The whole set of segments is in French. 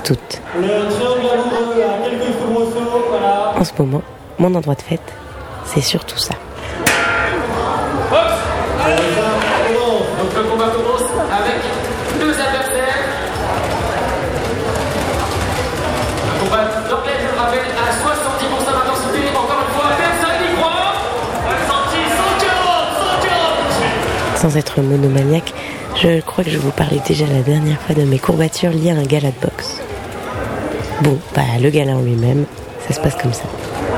toutes. Le triangle amoureux à quelques soubresauts, voilà. En ce moment, mon endroit de fête, c'est surtout ça. Donc le combat commence avec deux adversaires. Un combat d'anglais, je le rappelle, à 70% d'intensité. Encore une fois, personne n'y croit. Ressenti 140. Sans être monomaniaque, je crois que je vous parlais déjà la dernière fois de mes courbatures liées à un gala de boxe. Bon, le gala en lui-même, ça se passe comme ça.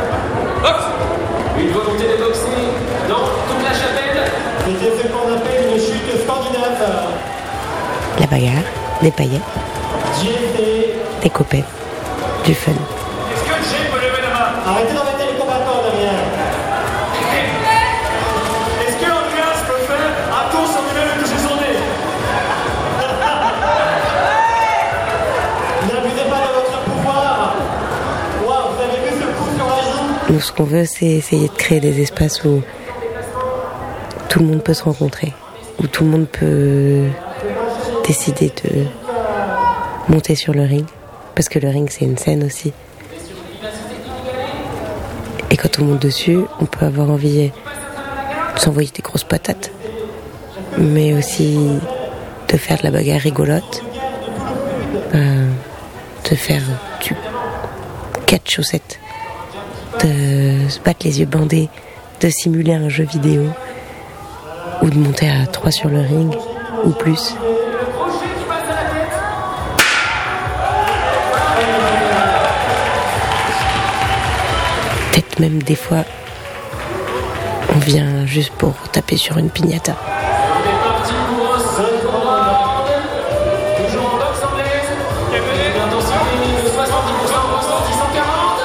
Une volonté de boxer dans toute la chapelle. C'était ce qu'on appelle une chute scandinave. La bagarre, des paillettes, des copettes, du fun. Est-ce que j'ai peut lever la main? Arrêtez d'embêter les combattants derrière. Est-ce que Andreas peut faire un tour sur lui-même et toucher son nez? N'abusez pas de votre pouvoir. Wow, vous avez vu ce coup sur la joue? Nous, ce qu'on veut, c'est essayer de créer des espaces où tout le monde peut se rencontrer, où tout le monde peut décider de monter sur le ring, parce que le ring, c'est une scène aussi. Et quand on monte dessus, on peut avoir envie de s'envoyer des grosses patates, mais aussi de faire de la bagarre rigolote, de faire du 4 chaussettes, de se battre les yeux bandés, de simuler un jeu vidéo, ou de monter à 3 sur le ring, ou plus. Peut-être même des fois, on vient juste pour taper sur une piñata. On est parti pour un seul combat. Toujours en boxe anglaise. Une intensité de 70%, ressenti 140.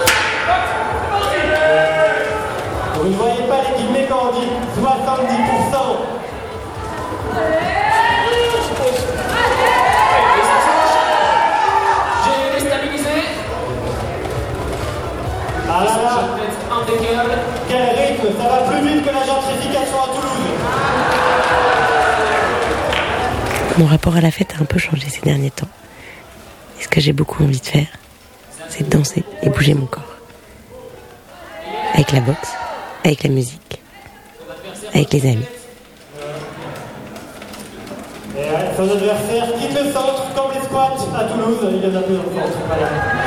Vous ne voyez pas les guillemets quand on dit 70%. J'ai déstabilisé. Ah là là, Peut-être impeccable. quel rythme, ça va plus vite que la gentrification à Toulouse. Mon rapport à la fête a un peu changé ces derniers temps. Et ce que j'ai beaucoup envie de faire, c'est de danser et bouger mon corps. Avec la boxe, avec la musique, avec les amis. Et son adversaire quitte le centre comme les squats à Toulouse. Il y en a peu dans le centre. Voilà.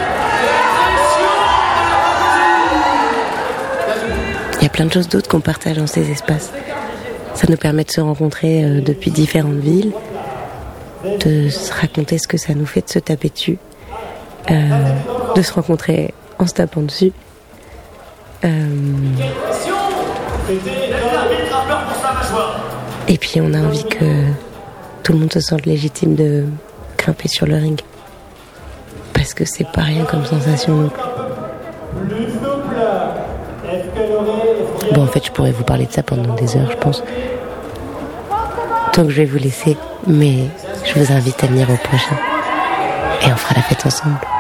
Il y a plein de choses d'autres qu'on partage dans ces espaces. Ça nous permet de se rencontrer depuis différentes villes, de se raconter ce que ça nous fait de se taper dessus, de se rencontrer en se tapant dessus. Et puis on a envie que tout le monde se sente légitime de grimper sur le ring. Parce que c'est pas rien comme sensation non plus. Bon, en fait, je pourrais vous parler de ça pendant des heures, je pense. Donc je vais vous laisser, mais je vous invite à venir au prochain. Et on fera la fête ensemble.